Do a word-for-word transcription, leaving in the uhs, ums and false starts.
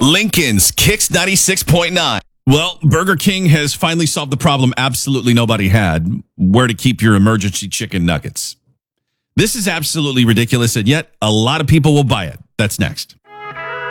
Lincoln's Kicks ninety-six point nine. Well, Burger King has finally solved the problem absolutely nobody had, where to keep your emergency chicken nuggets. This is absolutely ridiculous, and yet a lot of people will buy it. That's next.